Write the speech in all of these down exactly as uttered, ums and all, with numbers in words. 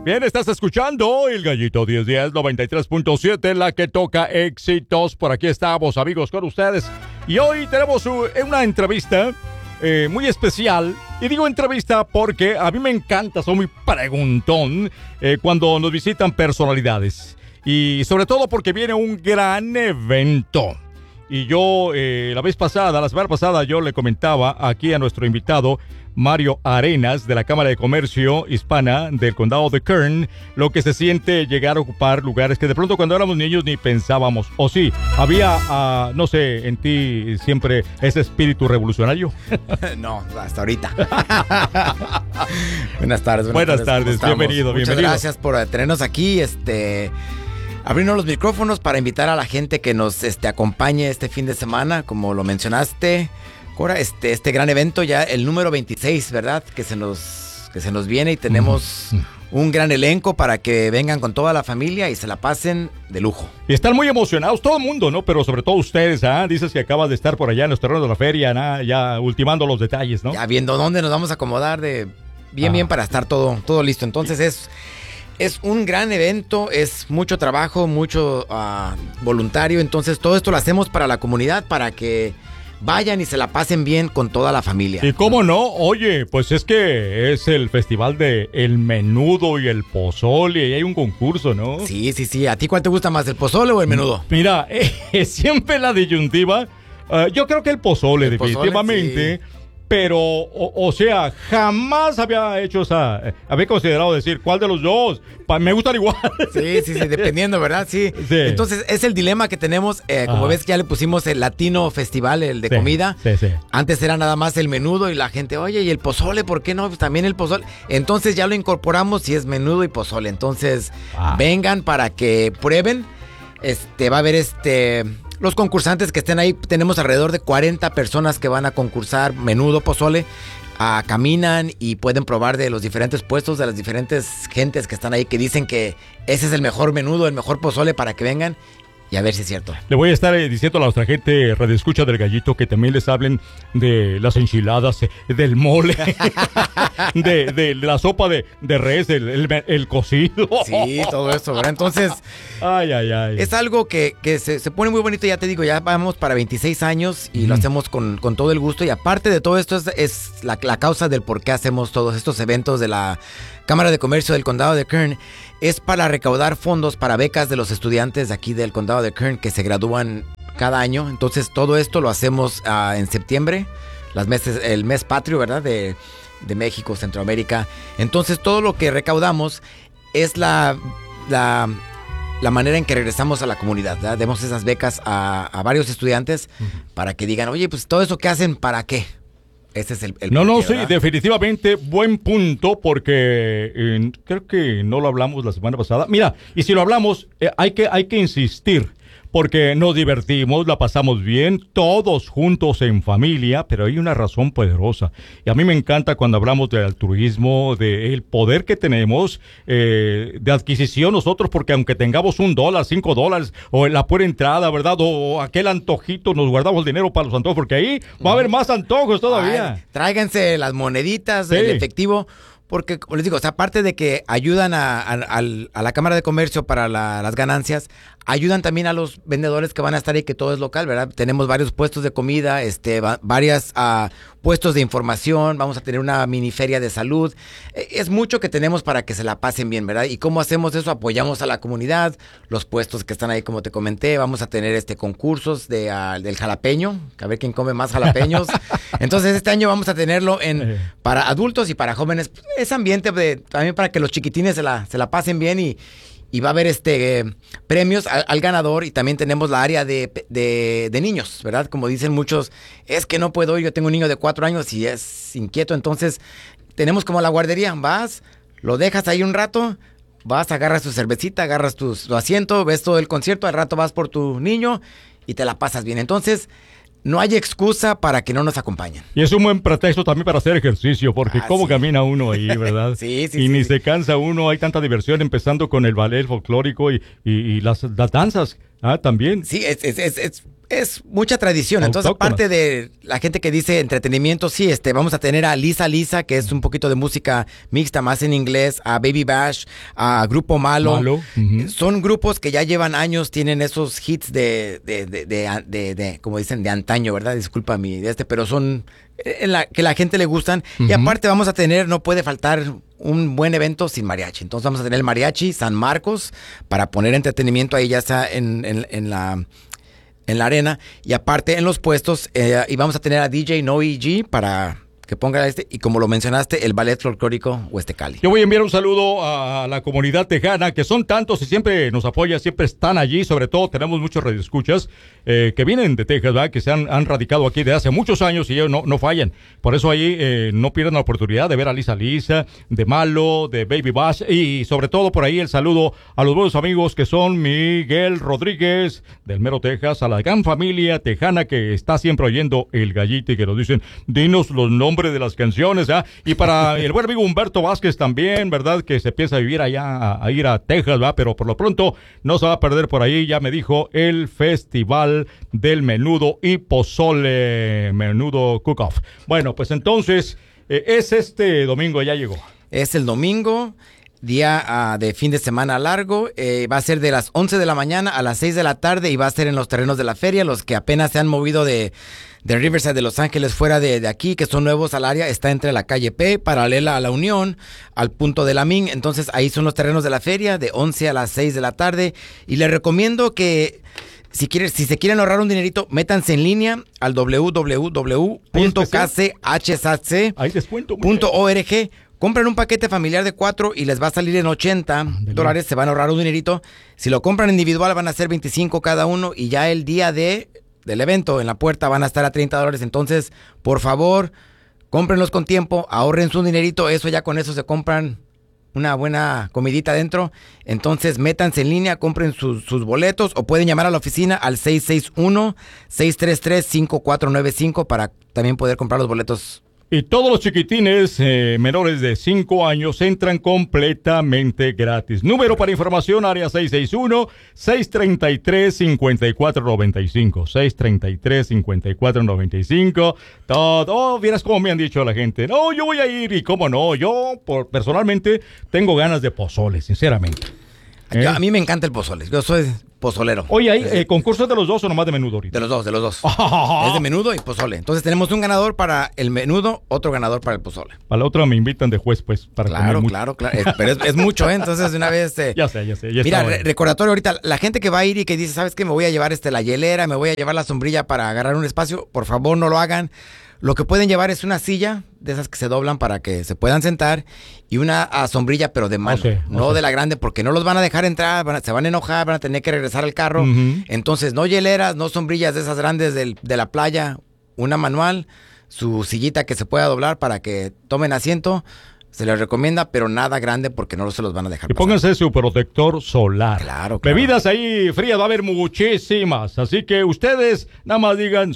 Bien, estás escuchando El Gallito diez diez noventa y tres punto siete, la que toca éxitos. Por aquí estamos, amigos, con ustedes. Y hoy tenemos una entrevista eh, muy especial. Y digo entrevista porque a mí me encanta, soy muy preguntón eh, cuando nos visitan personalidades. Y sobre todo porque viene un gran evento. Y yo, eh, la vez pasada, la semana pasada, yo le comentaba aquí a nuestro invitado, Mario Arenas, de la Cámara de Comercio Hispana del Condado de Kern, lo que se siente llegar a ocupar lugares que de pronto cuando éramos niños ni pensábamos. O sí, había, uh, no sé, en ti siempre ese espíritu revolucionario. No, hasta ahorita. Buenas tardes. Buenas, buenas tardes, tardes. bienvenido, Muchas bienvenido. gracias por tenernos aquí, este... abriendo los micrófonos para invitar a la gente que nos este, acompañe este fin de semana, como lo mencionaste, Cora, este, este gran evento, ya el número veintiséis, ¿verdad? Que se nos, que se nos viene y tenemos mm. un gran elenco para que vengan con toda la familia y se la pasen de lujo. Y están muy emocionados, todo el mundo, ¿no? Pero sobre todo ustedes, ¿ah? Dices que acabas de estar por allá en los terrenos de la feria, ¿no? Ya ultimando los detalles, ¿no? Ya viendo dónde nos vamos a acomodar de bien, ah. bien para estar todo, todo listo. Entonces es... Es un gran evento, es mucho trabajo, mucho uh, voluntario, entonces todo esto lo hacemos para la comunidad, para que vayan y se la pasen bien con toda la familia. Y cómo no, oye, pues es que es el festival de el menudo y el pozole, y hay un concurso, ¿no? Sí, sí, sí. ¿A ti cuál te gusta más, el pozole o el menudo? Mira, eh, siempre la disyuntiva, uh, yo creo que el pozole, el definitivamente... Pozole, sí. Pero, o, o sea, jamás había hecho esa, había considerado decir, ¿cuál de los dos? Pa, me gustan igual. Sí, sí, sí, dependiendo, ¿verdad? Sí. sí. Entonces, es el dilema que tenemos, eh, como ves que ya le pusimos el Latino Festival, el de sí, comida. Sí, sí. Antes era nada más el menudo y la gente, oye, ¿y el pozole? ¿Por qué no? Pues también el pozole. Entonces ya lo incorporamos y es menudo y pozole. Entonces, ah. vengan para que prueben. Este, va a haber este... Los concursantes que estén ahí, tenemos alrededor de cuarenta personas que van a concursar menudo, pozole, uh, caminan y pueden probar de los diferentes puestos, de las diferentes gentes que están ahí, que dicen que ese es el mejor menudo, el mejor pozole para que vengan y a ver si es cierto. Le voy a estar eh, diciendo a nuestra gente radioescucha del Gallito que también les hablen de las enchiladas, eh, del mole, de, de, de la sopa de, de res, el, el, el cocido. Sí, todo eso, ¿verdad? Entonces, ay, ay, ay. es algo que, que se, se pone muy bonito, ya te digo, ya vamos para veintiséis años y mm. lo hacemos con, con todo el gusto. Y aparte de todo esto es, es la, la causa del por qué hacemos todos estos eventos de la Cámara de Comercio del Condado de Kern. Es para recaudar fondos para becas de los estudiantes de aquí del Condado de Kern que se gradúan cada año. Entonces todo esto lo hacemos uh, en septiembre, las meses, el mes patrio, ¿verdad? De, de México, Centroamérica. Entonces todo lo que recaudamos es la, la, la manera en que regresamos a la comunidad, ¿verdad? Demos esas becas a, a varios estudiantes uh-huh. para que digan, oye, pues todo eso que hacen, ¿para qué? Ese es el, el No, porqué, no, sí, ¿verdad? Definitivamente buen punto porque eh, creo que no lo hablamos la semana pasada. Mira, y si lo hablamos, eh, hay que, hay que insistir. Porque nos divertimos, la pasamos bien, todos juntos en familia, pero hay una razón poderosa. Y a mí me encanta cuando hablamos del altruismo, del poder que tenemos eh, de adquisición nosotros, porque aunque tengamos un dólar, cinco dólares, o la pura entrada, ¿verdad? O, o aquel antojito, nos guardamos dinero para los antojos, porque ahí va a haber más antojos todavía. Ay, tráiganse las moneditas, sí. el efectivo. Porque, como les digo, o sea, aparte de que ayudan a, a, a la Cámara de Comercio para la, las ganancias, ayudan también a los vendedores que van a estar ahí, que todo es local, ¿verdad? Tenemos varios puestos de comida, este, va, varias uh, puestos de información, vamos a tener una mini feria de salud. Es mucho que tenemos para que se la pasen bien, ¿verdad? ¿Y cómo hacemos eso? Apoyamos a la comunidad, los puestos que están ahí, como te comenté, vamos a tener este concursos de, uh, del jalapeño, a ver quién come más jalapeños. Entonces, este año vamos a tenerlo en para adultos y para jóvenes. Es ambiente de, también para que los chiquitines se la, se la pasen bien y, y va a haber este eh, premios al, al ganador y también tenemos la área de, de, de niños, ¿verdad? Como dicen muchos, es que no puedo ir, yo tengo un niño de cuatro años y es inquieto, entonces tenemos como la guardería, vas, lo dejas ahí un rato, vas, agarras tu cervecita, agarras tu, tu asiento, ves todo el concierto, al rato vas por tu niño y te la pasas bien. Entonces, no hay excusa para que no nos acompañen. Y es un buen pretexto también para hacer ejercicio, porque ah, cómo sí. camina uno ahí, ¿verdad? sí, sí, Y sí, ni sí. se cansa uno, hay tanta diversión, empezando con el ballet folclórico y, y, y las, las danzas. Ah, también. Sí, es, es, es, es, es mucha tradición. Entonces, aparte de la gente que dice entretenimiento, sí, este, vamos a tener a Lisa Lisa, que es un poquito de música mixta, más en inglés, a Baby Bash, a Grupo Malo. Malo. Uh-huh. Son grupos que ya llevan años, tienen esos hits de, de, de, de, de, de, de como dicen, de antaño, ¿verdad? Disculpa mi de este, pero son en la, que la gente le gustan. Uh-huh. Y aparte vamos a tener, no puede faltar un buen evento sin mariachi. Entonces vamos a tener el mariachi San Marcos para poner entretenimiento ahí ya sea en, en, en la... en la arena, y aparte en los puestos, eh, y vamos a tener a D J No E G para que ponga este, y como lo mencionaste, el ballet folclórico Hueste Cali. Yo voy a enviar un saludo a la comunidad tejana, que son tantos y siempre nos apoyan, siempre están allí. Sobre todo tenemos muchos radioescuchas eh, que vienen de Texas, ¿verdad? Que se han, han radicado aquí desde hace muchos años y ellos no, no fallan. Por eso ahí eh, no pierdan la oportunidad de ver a Lisa Lisa, de Malo, de Baby Bash, y sobre todo por ahí el saludo a los buenos amigos que son Miguel Rodríguez del Mero, Texas, a la gran familia tejana que está siempre oyendo el Gallito y que nos dicen, dinos los nombres de las canciones, ¿eh? Y para el buen amigo Humberto Vázquez también, ¿verdad? Que se piensa a vivir allá, a, a ir a Texas, ¿verdad? Pero por lo pronto no se va a perder por ahí, ya me dijo, el Festival del Menudo y Pozole, Menudo Cook-Off. Bueno, pues entonces, eh, es este domingo, ya llegó. Es el domingo, día uh, de fin de semana largo, eh, va a ser de las once de la mañana a las seis de la tarde y va a ser en los terrenos de la feria. Los que apenas se han movido de, de Riverside de Los Ángeles fuera de, de aquí, que son nuevos al área, está entre la calle P, paralela a la Unión, al punto de la Min. Entonces ahí son los terrenos de la feria, de once a las seis de la tarde, y les recomiendo que si quieren, si se quieren ahorrar un dinerito, métanse en línea al w w w punto k c h s a c punto org. Compren un paquete familiar de cuatro y les va a salir en ochenta dólares, se van a ahorrar un dinerito. Si lo compran individual van a ser veinticinco cada uno, y ya el día de del evento en la puerta van a estar a treinta dólares. Entonces, por favor, cómprenlos con tiempo, ahorren su dinerito, eso ya con eso se compran una buena comidita adentro. Entonces, métanse en línea, compren sus, sus boletos, o pueden llamar a la oficina al seis seis uno, seis tres tres, cinco cuatro nueve cinco para también poder comprar los boletos. Y todos los chiquitines eh, menores de cinco años entran completamente gratis. Número para información, área seis seis uno, seis tres tres, cinco cuatro nueve cinco. seis tres tres, cinco cuatro nueve cinco. Todo, oh, vieras cómo me han dicho la gente. No, yo voy a ir, y cómo no. Yo, por, personalmente, tengo ganas de pozole, sinceramente. ¿Eh? Yo, a mí me encanta el pozole. Yo soy pozolero. Oye, ¿hay eh, concursos de los dos o nomás de menudo ahorita? De los dos, de los dos. Es de menudo y pozole. Entonces tenemos un ganador para el menudo, otro ganador para el pozole. Para la otra me invitan de juez, pues, para claro, comer mucho. Claro, claro, claro. Pero es, es mucho, ¿eh? Entonces, de una vez... Eh, ya sé, ya sé. Ya mira, re recordatorio ahorita, la gente que va a ir y que dice, ¿sabes qué? Me voy a llevar este la hielera, me voy a llevar la sombrilla para agarrar un espacio. Por favor, no lo hagan. Lo que pueden llevar es una silla de esas que se doblan para que se puedan sentar, y una a, sombrilla, pero de mano, o sea, no o sea. de la grande, porque no los van a dejar entrar, van a, se van a enojar, van a tener que regresar al carro. Uh-huh. Entonces, no hieleras, no sombrillas de esas grandes del, de la playa, una manual, su sillita que se pueda doblar para que tomen asiento. Se les recomienda, pero nada grande porque no se los van a dejar y pasar. Pónganse su protector solar. Claro, claro. Bebidas ahí frías va a haber muchísimas, así que ustedes nada más digan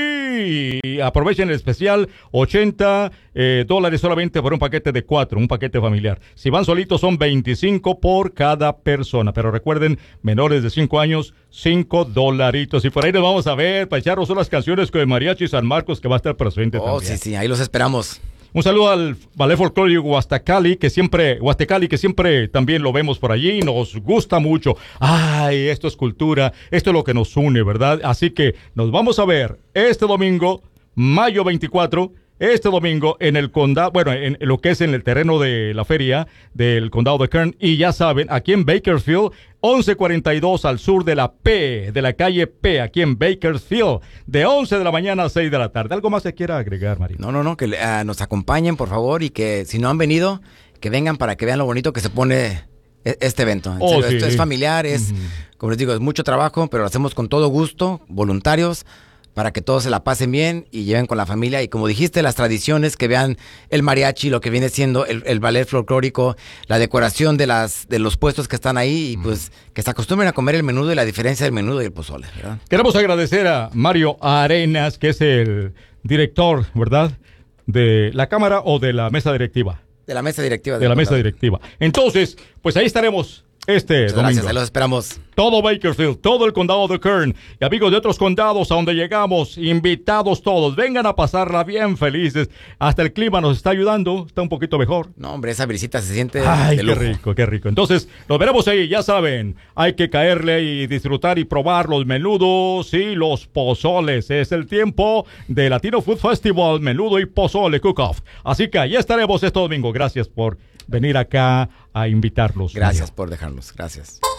sí. Aprovechen el especial, ochenta eh, dólares solamente por un paquete de cuatro, un paquete familiar. Si van solitos son veinticinco por cada persona, pero recuerden, menores de cinco años, cinco dolaritos. Y por ahí nos vamos a ver, para echarnos unas canciones con el Mariachi San Marcos, que va a estar presente oh, también. Sí, sí, ahí los esperamos. Un saludo al Ballet Folclórico Huastecali, que siempre, Huastecali, que siempre también lo vemos por allí y nos gusta mucho. Ay, esto es cultura, esto es lo que nos une, ¿verdad? Así que nos vamos a ver este domingo, mayo veinticuatro, este domingo en el condado, bueno, en lo que es en el terreno de la feria del condado de Kern. Y ya saben, aquí en Bakersfield, once cuarenta y dos al sur de la P, de la calle P, aquí en Bakersfield, de once de la mañana a seis de la tarde. ¿Algo más se quiera agregar, María? No, no, no, que uh, nos acompañen, por favor, y que si no han venido, que vengan para que vean lo bonito que se pone este evento. En oh, serio, sí. Esto es familiar, es, uh-huh. como les digo, es mucho trabajo, pero lo hacemos con todo gusto, voluntarios, para que todos se la pasen bien y lleven con la familia. Y como dijiste, las tradiciones, que vean el mariachi, lo que viene siendo el, el ballet folclórico, la decoración de las de los puestos que están ahí, y pues que se acostumbren a comer el menudo y la diferencia del menudo y el pozole, ¿verdad? Queremos agradecer a Mario Arenas, que es el director, ¿verdad?, de la Cámara o de la mesa directiva. De la mesa directiva. De la mesa directiva. Entonces, pues ahí estaremos este Muchas domingo. Gracias, ahí los esperamos. Todo Bakersfield, todo el condado de Kern y amigos de otros condados a donde llegamos, invitados todos, vengan a pasarla bien felices. Hasta el clima nos está ayudando, está un poquito mejor. No, hombre, esa brisita se siente Ay, de qué lujo. rico, qué rico. Entonces, nos veremos ahí, ya saben, hay que caerle y disfrutar y probar los menudos y los pozoles. Es el tiempo de Latino Food Festival, menudo y pozole cook-off. Así que ahí estaremos este domingo. Gracias por venir acá a invitarlos. Gracias por dejarnos, gracias.